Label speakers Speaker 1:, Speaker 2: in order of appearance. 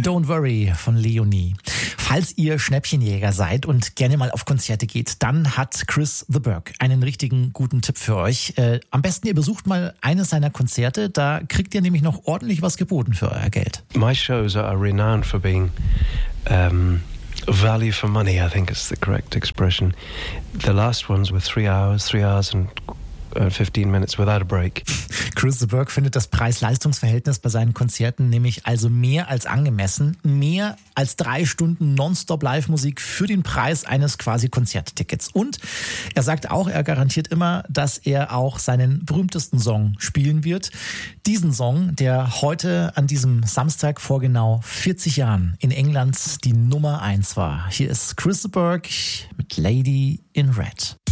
Speaker 1: Don't Worry von Leonie. Falls ihr Schnäppchenjäger seid und gerne mal auf Konzerte geht, dann hat Chris the Burgh einen richtigen guten Tipp für euch. Am besten ihr besucht mal eines seiner Konzerte, da kriegt ihr nämlich noch ordentlich was geboten für euer Geld.
Speaker 2: My shows are renowned for being value for money, I think is the correct expression. The last ones were 3 hours and 15 minutes without a break.
Speaker 1: Chris the Burgh findet das Preis-Leistungs-Verhältnis bei seinen Konzerten nämlich also mehr als angemessen. Mehr als 3 Stunden Nonstop-Live-Musik für den Preis eines quasi Konzerttickets. Und er sagt auch, er garantiert immer, dass er auch seinen berühmtesten Song spielen wird. Diesen Song, der heute an diesem Samstag vor genau 40 Jahren in England die Nummer 1 war. Hier ist Chris the Burgh mit Lady in Red.